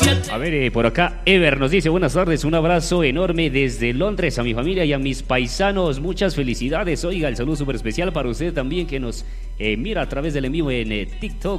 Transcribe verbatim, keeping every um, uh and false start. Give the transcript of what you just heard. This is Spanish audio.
A ver, eh, por acá, Ever nos dice, buenas tardes, un abrazo enorme desde Londres a mi familia y a mis paisanos, muchas felicidades. Oiga, el saludo súper especial para usted también que nos eh, mira a través del en vivo en eh, TikTok.